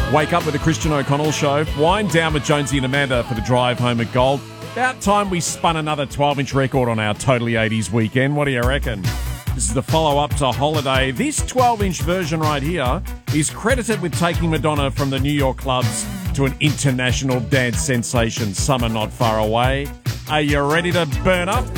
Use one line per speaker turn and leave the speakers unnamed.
Wake up with the Christian O'Connell Show. Wind down with Jonesy and Amanda for the drive home at Gold. About time we spun another 12-inch record on our Totally 80s weekend. What do you reckon? This is the follow-up to Holiday. This 12-inch version right here is credited with taking Madonna from the New York clubs to an international dance sensation. Summer not far away. Are you ready to burn up?